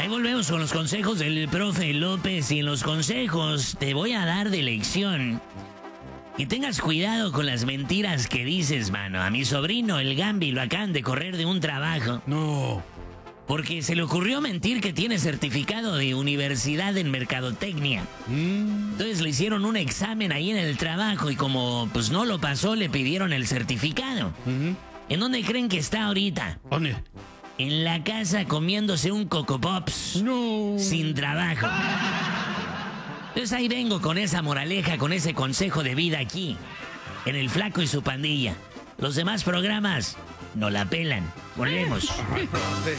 Ahí volvemos con los consejos del profe López, y en los consejos te voy a dar de lección. Y tengas cuidado con las mentiras que dices, mano. A mi sobrino, el Gambi, lo acaban de correr de un trabajo. No. Porque se le ocurrió mentir que tiene certificado de universidad en mercadotecnia. Entonces le hicieron un examen ahí en el trabajo y como pues no lo pasó, le pidieron el certificado. ¿En dónde creen que está ahorita? ¿Dónde? En la casa comiéndose un Coco Pops. No. Sin trabajo. Entonces ahí vengo con esa moraleja, con ese consejo de vida aquí, en El Flaco y su Pandilla. Los demás programas no la pelan. Volvemos. Ay, profe.